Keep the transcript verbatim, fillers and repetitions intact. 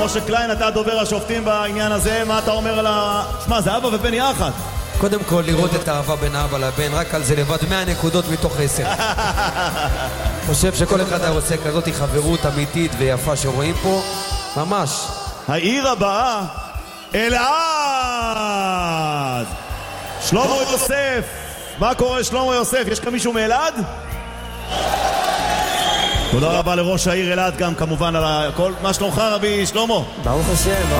משה קליין, אתה דובר השופטים בעניין הזה, מה אתה אומר על ה... שמע, זה אבא ובן יחד. קודם כל, לראות את האהבה בין האבא לבן, רק על זה לבד מאה נקודות מתוך עשר. חושב שכל אחד היה עושה כזאת חברות אמיתית ויפה שרואים פה, ממש. העיר הבאה, אלעד! שלמה יוסף! מה קורה שלמה יוסף? יש כאן מישהו מאלעד? תודה רבה לראש העיר אלעד גם כמובן על הכל. מה שלומך רבי שלמה? ברוך השם.